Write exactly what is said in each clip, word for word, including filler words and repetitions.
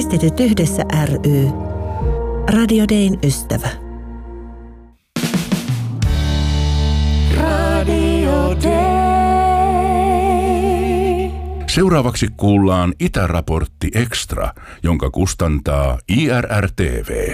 Kristityt yhdessä ry. Radio Dayn ystävä. Radio Day. Seuraavaksi kuullaan Itäraportti Extra, jonka kustantaa I R R T V.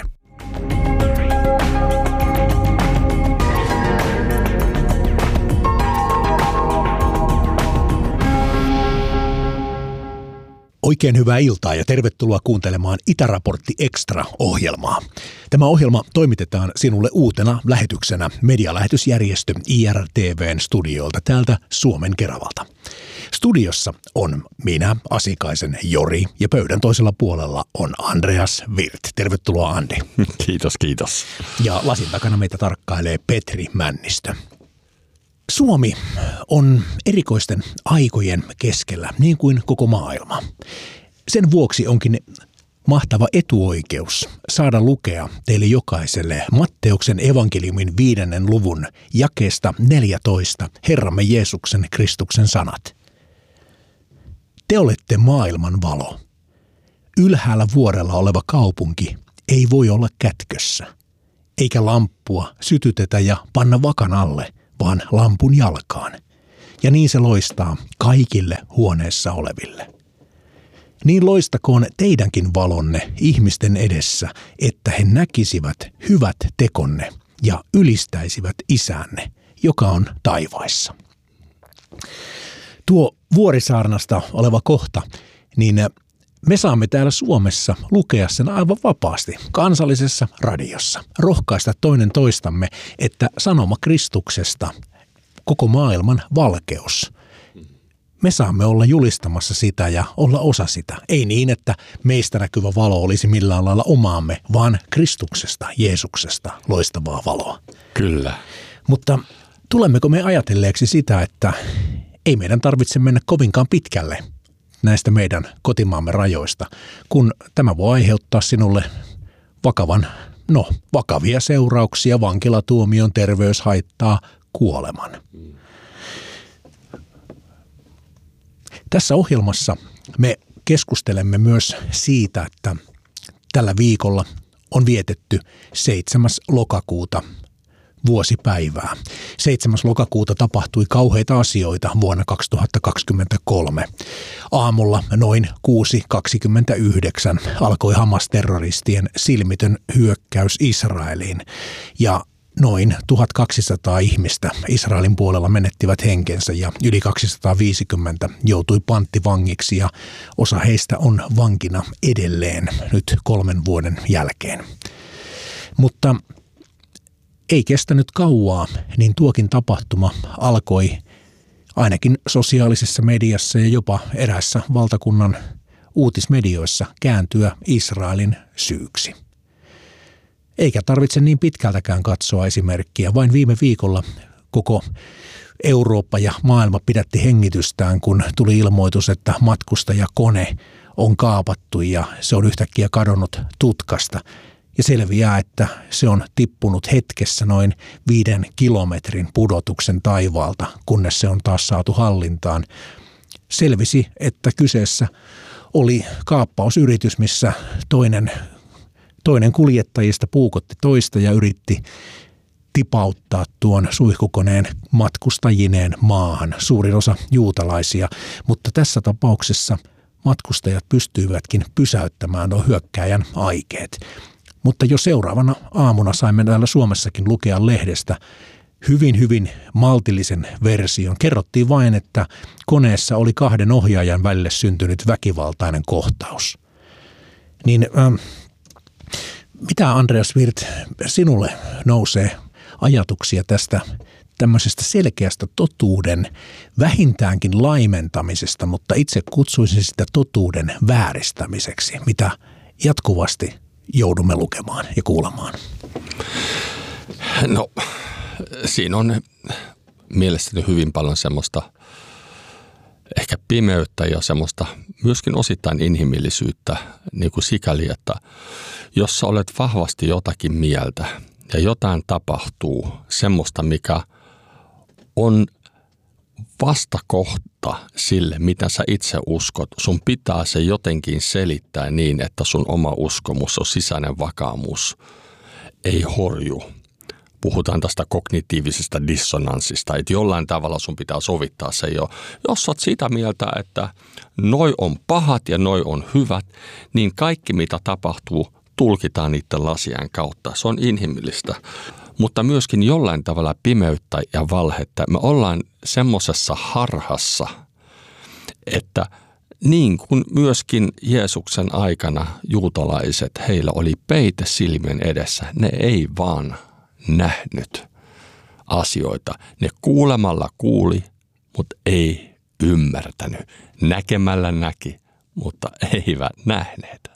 Oikein hyvää iltaa ja tervetuloa kuuntelemaan Itäraportti Extra-ohjelmaa. Tämä ohjelma toimitetaan sinulle uutena lähetyksenä medialähetysjärjestö I R T V:n studiolta täältä Suomen Keravalta. Studiossa on minä, Asikaisen Jori, ja pöydän toisella puolella on Andreas Wirth. Tervetuloa, Andi. Kiitos, kiitos. Ja lasin takana meitä tarkkailee Petri Männistö. Suomi on erikoisten aikojen keskellä, niin kuin koko maailma. Sen vuoksi onkin mahtava etuoikeus saada lukea teille jokaiselle Matteuksen evankeliumin viidennen luvun jakeesta neljätoista Herramme Jeesuksen Kristuksen sanat. Te olette maailman valo. Ylhäällä vuorella oleva kaupunki ei voi olla kätkössä, eikä lamppua sytytetä ja panna vakan alle, vaan lampun jalkaan. Ja niin se loistaa kaikille huoneessa oleville. Niin loistakoon teidänkin valonne ihmisten edessä, että he näkisivät hyvät tekonne ja ylistäisivät isänne, joka on taivaissa. Tuo Vuorisaarnasta oleva kohta, niin me saamme täällä Suomessa lukea sen aivan vapaasti kansallisessa radiossa. Rohkaista toinen toistamme, että sanoma Kristuksesta, koko maailman valkeus. Me saamme olla julistamassa sitä ja olla osa sitä. Ei niin, että meistä näkyvä valo olisi millään lailla omaamme, vaan Kristuksesta, Jeesuksesta loistavaa valoa. Kyllä. Mutta tulemmeko me ajatelleeksi sitä, että ei meidän tarvitse mennä kovinkaan pitkälle näistä meidän kotimaamme rajoista, kun tämä voi aiheuttaa sinulle vakavan, no vakavia seurauksia, vankilatuomion, terveyshaittaa, kuoleman. Tässä ohjelmassa me keskustelemme myös siitä, että tällä viikolla on vietetty seitsemäs lokakuuta vuosipäivää. seitsemäs lokakuuta tapahtui kauheita asioita vuonna kaksituhattakaksikymmentäkolme. Aamulla noin kuusi kaksikymmentäyhdeksän alkoi Hamas-terroristien silmitön hyökkäys Israeliin ja noin tuhatkaksisataa ihmistä Israelin puolella menettivät henkensä ja yli kaksisataaviisikymmentä joutui panttivangiksi ja osa heistä on vankina edelleen nyt kolmen vuoden jälkeen. Mutta ei kestänyt kauaa, niin tuokin tapahtuma alkoi ainakin sosiaalisessa mediassa ja jopa eräissä valtakunnan uutismedioissa kääntyä Israelin syyksi. Eikä tarvitse niin pitkältäkään katsoa esimerkkiä. Vain viime viikolla koko Eurooppa ja maailma pidätti hengitystään, kun tuli ilmoitus, että matkustajakone on kaapattu ja se on yhtäkkiä kadonnut tutkasta. Ja selviää, että se on tippunut hetkessä noin viiden kilometrin pudotuksen taivaalta, kunnes se on taas saatu hallintaan. Selvisi, että kyseessä oli kaappausyritys, missä toinen, toinen kuljettajista puukotti toista ja yritti tipauttaa tuon suihkukoneen matkustajineen maahan. Suurin osa juutalaisia, mutta tässä tapauksessa matkustajat pystyivätkin pysäyttämään nuo hyökkääjän aikeet. Mutta jo seuraavana aamuna saimme täällä Suomessakin lukea lehdestä hyvin, hyvin maltillisen version. Kerrottiin vain, että koneessa oli kahden ohjaajan välille syntynyt väkivaltainen kohtaus. Niin ähm, mitä Andreas Wirth sinulle nousee ajatuksia tästä tämmöisestä selkeästä totuuden vähintäänkin laimentamisesta, mutta itse kutsuisin sitä totuuden vääristämiseksi, mitä jatkuvasti joudumme lukemaan ja kuulemaan? No, siinä on mielestäni hyvin paljon semmoista ehkä pimeyttä ja semmoista myöskin osittain inhimillisyyttä niin kuin sikäli, että jos sä olet vahvasti jotakin mieltä ja jotain tapahtuu semmoista, mikä on vastakohta sille, mitä sä itse uskot. Sun pitää se jotenkin selittää niin, että sun oma uskomus on sisäinen vakaumus, ei horju. Puhutaan tästä kognitiivisesta dissonanssista, että jollain tavalla sun pitää sovittaa se jo. Jos oot sitä mieltä, että noi on pahat ja noi on hyvät, niin kaikki mitä tapahtuu tulkitaan niiden lasien kautta. Se on inhimillistä, mutta myöskin jollain tavalla pimeyttä ja valhetta. Me ollaan semmoisessa harhassa, että niin kuin myöskin Jeesuksen aikana juutalaiset, heillä oli peite silmien edessä, ne ei vaan nähnyt asioita. Ne kuulemalla kuuli, mutta ei ymmärtänyt. Näkemällä näki, mutta eivät nähneet.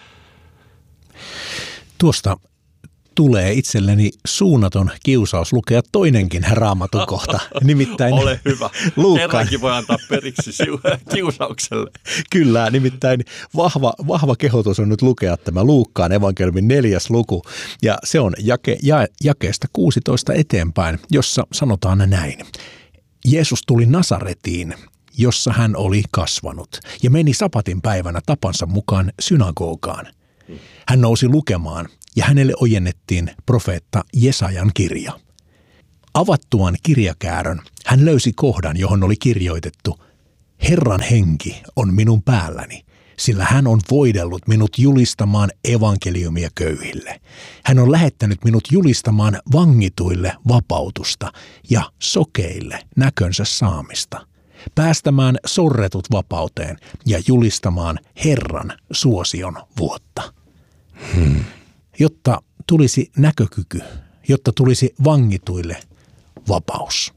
Tuosta tulee itselleni suunnaton kiusaus lukea toinenkin Raamatun kohta. Nimittäin ole hyvä. Luukkaan. Kerrankin voi antaa periksi kiusaukselle. Kyllä, nimittäin vahva, vahva kehotus on nyt lukea tämä Luukkaan evankeliumin neljäs luku. Ja se on jake, ja, jakeesta kuusitoista eteenpäin, jossa sanotaan näin. Jeesus tuli Nasaretiin, jossa hän oli kasvanut, ja meni sapatin päivänä tapansa mukaan synagogaan. Hän nousi lukemaan, ja hänelle ojennettiin profeetta Jesajan kirja. Avattuaan kirjakäärön hän löysi kohdan, johon oli kirjoitettu: Herran henki on minun päälläni, sillä hän on voidellut minut julistamaan evankeliumia köyhille. Hän on lähettänyt minut julistamaan vangituille vapautusta ja sokeille näkönsä saamista, päästämään sorretut vapauteen ja julistamaan Herran suosion vuotta. Hmm. Jotta tulisi näkökyky, jotta tulisi vangituille vapaus.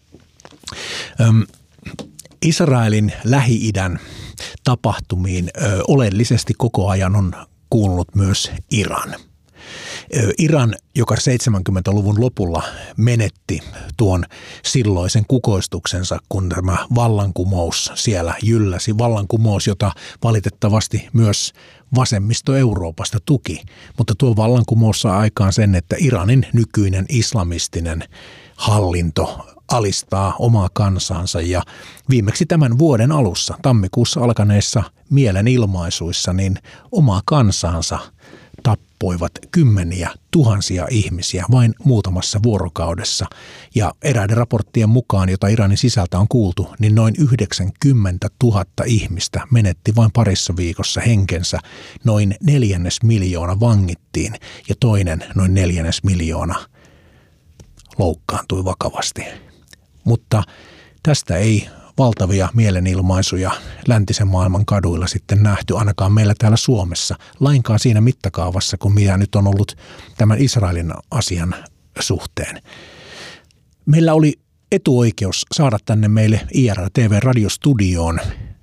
Öm, Israelin Lähi-idän tapahtumiin ö, oleellisesti koko ajan on kuulunut myös Iran. Ö, Iran, joka seitsemänkymmentäluvun lopulla menetti tuon silloisen kukoistuksensa, kun tämä vallankumous siellä jylläsi. Vallankumous, jota valitettavasti myös vasemmisto Euroopasta tuki, mutta tuo vallankumous saa aikaan sen, että Iranin nykyinen islamistinen hallinto alistaa omaa kansansa ja viimeksi tämän vuoden alussa, tammikuussa alkaneissa mielenilmaisuissa, niin omaa kansansa tappoivat kymmeniä tuhansia ihmisiä vain muutamassa vuorokaudessa. Ja eräiden raporttien mukaan, jota Iranin sisältä on kuultu, niin noin yhdeksänkymmentätuhatta ihmistä menetti vain parissa viikossa henkensä. Noin neljännes miljoona vangittiin ja toinen noin neljännes miljoona loukkaantui vakavasti. Mutta tästä ei valtavia mielenilmaisuja läntisen maailman kaduilla sitten nähty, ainakaan meillä täällä Suomessa, lainkaan siinä mittakaavassa, kun mitä nyt on ollut tämän Israelin asian suhteen. Meillä oli etuoikeus saada tänne meille I R T V-radiostudioon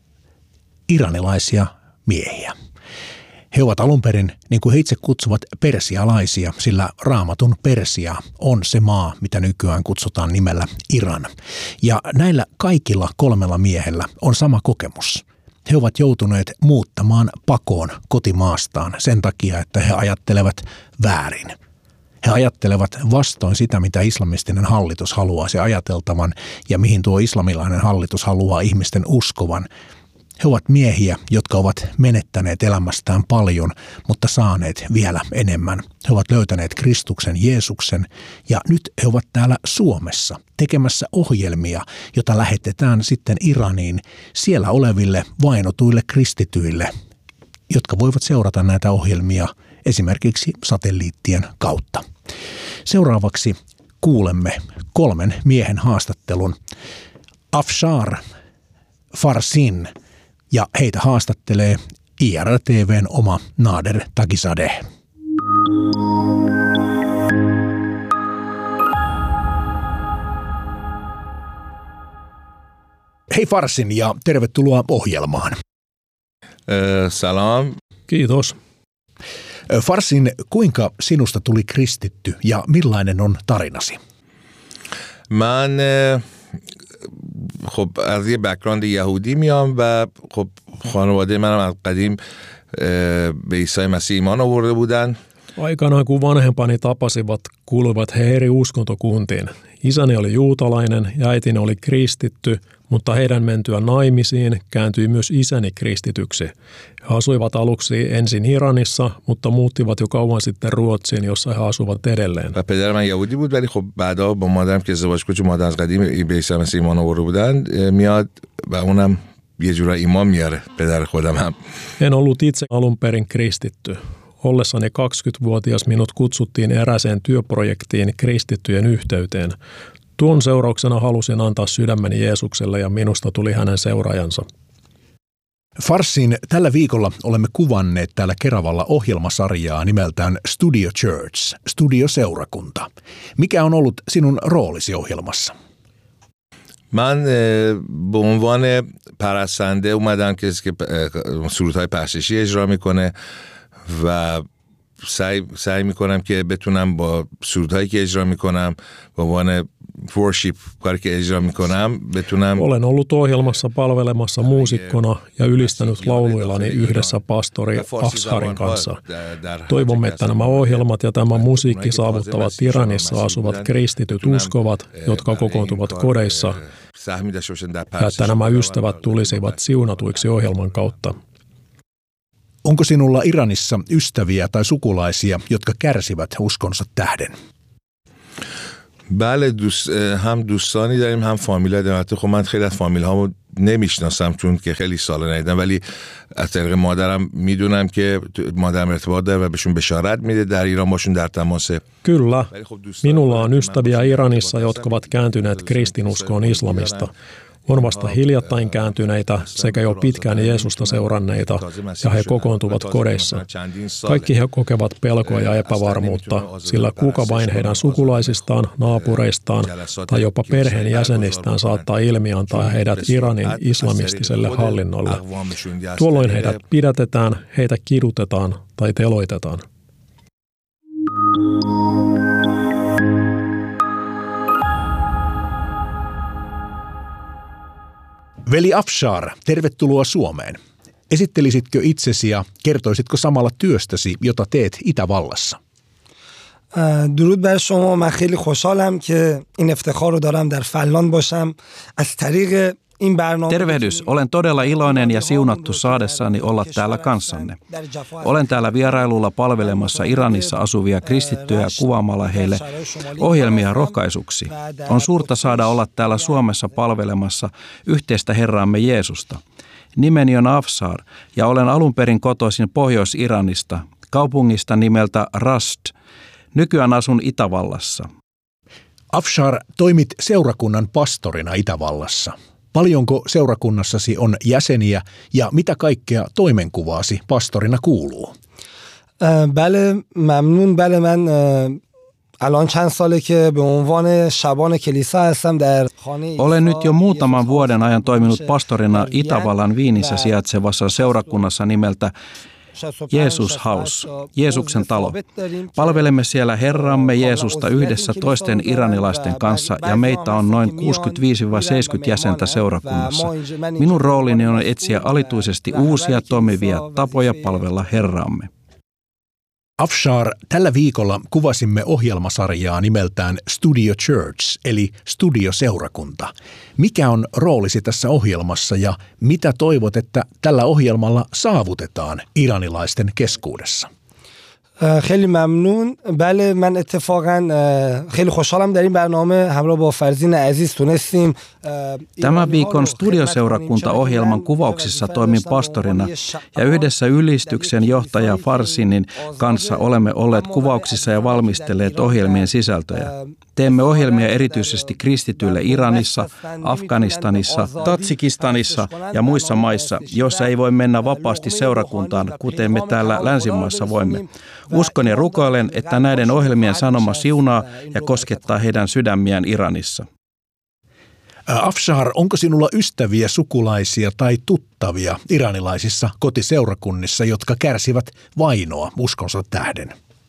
iranilaisia miehiä. He ovat alun perin, niin kuin he itse kutsuvat, persialaisia, sillä Raamatun Persia on se maa, mitä nykyään kutsutaan nimellä Iran. Ja näillä kaikilla kolmella miehellä on sama kokemus. He ovat joutuneet muuttamaan pakoon kotimaastaan sen takia, että he ajattelevat väärin. He ajattelevat vastoin sitä, mitä islamistinen hallitus haluaa se ajateltavan ja mihin tuo islamilainen hallitus haluaa ihmisten uskovan. He ovat miehiä, jotka ovat menettäneet elämästään paljon, mutta saaneet vielä enemmän. He ovat löytäneet Kristuksen Jeesuksen ja nyt he ovat täällä Suomessa tekemässä ohjelmia, jota lähetetään sitten Iraniin siellä oleville vainotuille kristityille, jotka voivat seurata näitä ohjelmia esimerkiksi satelliittien kautta. Seuraavaksi kuulemme kolmen miehen haastattelun. Afshar Farsin, ja heitä haastattelee I R T V:n oma Nader Tagizadeh. Hei Farsin ja tervetuloa ohjelmaan. Äh, salam. Kiitos. Farsin, kuinka sinusta tuli kristitty ja millainen on tarinasi? Mä en... Äh... خب از یه بک‌گراند یهودی میام و خب خانواده منم از قدیم به عیسی مسیح ایمان آورده بودن. Aikanaan kun vanhempani tapasivat, kuuluivat he eri uskontokuntiin. Isäni oli juutalainen ja äitini oli kristitty, mutta heidän mentyä naimisiin kääntyi myös isäni kristityksi. He asuivat aluksi ensin Iranissa, mutta muuttivat jo kauan sitten Ruotsiin, jossa he asuvat edelleen. پدر من یهودی بود ولی خب بعدا با مادرم که ازدواج کرد چون مادر از قدیم به عیسی مسیح ایمان آورده بودن میاد و اونم یه جورا ایمان میاره پدر خودم هم. En ollut itse alun perin kristitty. Ollessani kaksikymmentävuotias minut kutsuttiin erääseen työprojektiin kristittyjen yhteyteen. Tuon seurauksena halusin antaa sydämeni Jeesukselle ja minusta tuli hänen seuraajansa. Farsin tällä viikolla olemme kuvanneet täällä Keravalla ohjelmasarjaa nimeltään Studio Church, Studio Seurakunta. Mikä on ollut sinun roolisi ohjelmassa? من به عنوان پرستنده اومدم که سرودهای پرستشی اجرا میکنه و سعی سعی میکنم که بتونم با سرودهایی که اجرا میکنم به عنوان worship کاری که اجرا میکنم بتونم. Olen ollut ohjelmassa palvelemassa muusikkona ja ylistänyt lauluillani yhdessä pastori Afsharin kanssa. Toivomme, että nämä ohjelmat ja tämä musiikki saavuttavat Iranissa asuvat kristityt uskovat, jotka kokoontuvat kodeissa, ja että nämä ystävät tulisivat siunatuiksi ohjelman kautta. Onko sinulla Iranissa ystäviä tai sukulaisia, jotka kärsivät uskonsa tähden? بله دوست هم دوستانی داریم هم فامیلا داریم. البته خب من خیلی از فامیل هامو نمیشناسم چون که خیلی سالا ندیدم ولی از طریق مادرم میدونم که مادرم ارتباط داره و بهشون بشارت میده در ایران باشون در تماسه. Kyllä. Minulla on ystäviä Iranissa, jotka ovat kääntyneet kristinuskoon islamista. On vasta hiljattain kääntyneitä sekä jo pitkään Jeesusta seuranneita, ja he kokoontuvat kodeissa. Kaikki he kokevat pelkoa ja epävarmuutta, sillä kuka vain heidän sukulaisistaan, naapureistaan tai jopa perheen jäsenistään saattaa ilmiantaa heidät Iranin islamistiselle hallinnolle. Tuolloin heidät pidätetään, heitä kidutetaan tai teloitetaan. Veli Afshar, tervetuloa Suomeen. Esittelisitkö itsesi ja kertoisitko samalla työstäsi, jota teet Itävallassa? درود بر شما. من خیلی خوشحالم که این افتخار رو دارم در فلان باشم از طریق این برنامه. Tervehdys, olen todella iloinen ja siunattu saadessani olla täällä kanssanne. Olen täällä vierailulla palvelemassa Iranissa asuvia kristittyjä kuvaamalla heille ohjelmia rohkaisuksi. On suurta saada olla täällä Suomessa palvelemassa yhteistä Herraamme Jeesusta. Nimeni on Afshar ja olen alun perin kotoisin Pohjois-Iranista, kaupungista nimeltä Rast. Nykyään asun Itävallassa. Afshar, toimit seurakunnan pastorina Itävallassa. Paljonko seurakunnassasi on jäseniä ja mitä kaikkea toimenkuvaasi pastorina kuuluu? بله ممنون. بله من الان چند ساله که به عنوان شبان کلیسا هستم در خانه. Olen nyt jo muutaman vuoden ajan toiminut pastorina Itävallan Viinissä sijaitsevassa seurakunnassa nimeltä Jeesus House, Jeesuksen talo. Palvelemme siellä Herramme Jeesusta yhdessä toisten iranilaisten kanssa ja meitä on noin kuusikymmentäviisi seitsemänkymmentä jäsentä seurakunnassa. Minun roolini on etsiä alituisesti uusia toimivia tapoja palvella Herramme. Afshar, tällä viikolla kuvasimme ohjelmasarjaa nimeltään Studio Church, eli Studio Seurakunta. Mikä on roolisi tässä ohjelmassa ja mitä toivot, että tällä ohjelmalla saavutetaan iranilaisten keskuudessa? خیلی ممنون. بله من اتفاقا خیلی خوشحالم در این برنامه همراه با فرزین عزیز تونستیم. Tämän viikon studioseurakunta-ohjelman kuvauksissa toimin pastorina ja yhdessä ylistyksen johtaja Farsinin kanssa olemme olleet kuvauksissa ja valmistelleet ohjelmien sisältöjä. Teemme ohjelmia erityisesti kristityille Iranissa, Afganistanissa, Tatsikistanissa ja muissa maissa, joissa ei voi mennä vapaasti seurakuntaan, kuten me täällä länsimaissa voimme. Uskon ja rukoilen, että näiden ohjelmien sanoma siunaa ja koskettaa heidän sydämiään Iranissa. Afshar, onko sinulla ystäviä, sukulaisia tai tuttavia iranilaisissa kotiseurakunnissa, jotka kärsivät vainoa uskonsa tähden?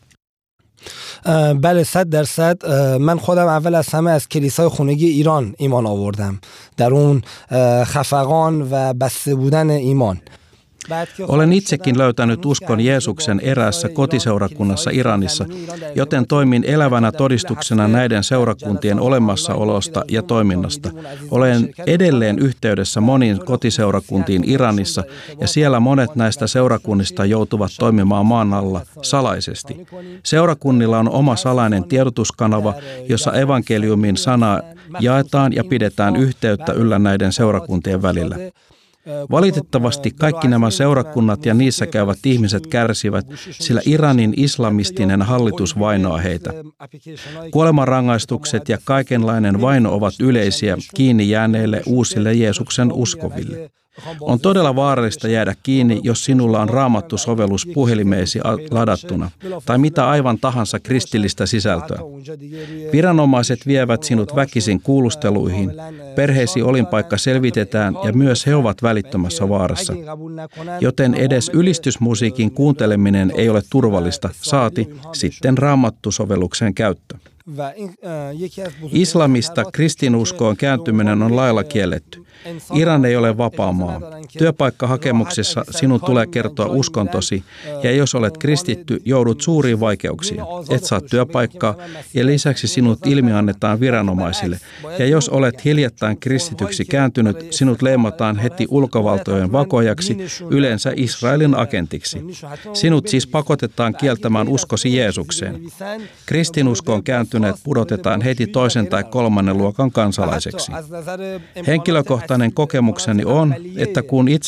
بله صد درصد. من خودم اول از همه از کلیسای خونگی ایران ایمان آوردم در اون خفقان و بسته بودن ایمان. Olen itsekin löytänyt uskon Jeesuksen eräässä kotiseurakunnassa Iranissa, joten toimin elävänä todistuksena näiden seurakuntien olemassaolosta ja toiminnasta. Olen edelleen yhteydessä moniin kotiseurakuntiin Iranissa ja siellä monet näistä seurakunnista joutuvat toimimaan maan alla salaisesti. Seurakunnilla on oma salainen tiedotuskanava, jossa evankeliumin sanaa jaetaan ja pidetään yhteyttä yllä näiden seurakuntien välillä. Valitettavasti kaikki nämä seurakunnat ja niissä käyvät ihmiset kärsivät, sillä Iranin islamistinen hallitus vainoaa heitä. Kuolemanrangaistukset ja kaikenlainen vaino ovat yleisiä kiinni jääneille uusille Jeesuksen uskoville. On todella vaarallista jäädä kiinni, jos sinulla on Raamattu-sovellus puhelimeesi ladattuna tai mitä aivan tahansa kristillistä sisältöä. Viranomaiset vievät sinut väkisin kuulusteluihin, perheesi olinpaikka selvitetään ja myös he ovat välittömässä vaarassa. Joten edes ylistysmusiikin kuunteleminen ei ole turvallista, saati sitten Raamattu-sovelluksen käyttö. Islamista kristinuskoon kääntyminen on lailla kielletty. Iran ei ole vapaa maa. Työpaikkahakemuksessa sinun tulee kertoa uskontosi, ja jos olet kristitty, joudut suuriin vaikeuksiin. Et saa työpaikkaa, ja lisäksi sinut ilmiannetaan viranomaisille. Ja jos olet hiljattain kristityksi kääntynyt, sinut leimataan heti ulkovaltojen vakojaksi, yleensä Israelin agentiksi. Sinut siis pakotetaan kieltämään uskosi Jeesukseen. Kristinuskoon kääntyneet pudotetaan heti toisen tai kolmannen luokan kansalaiseksi. Henkilökohtainen kokemukseni on, että kun itse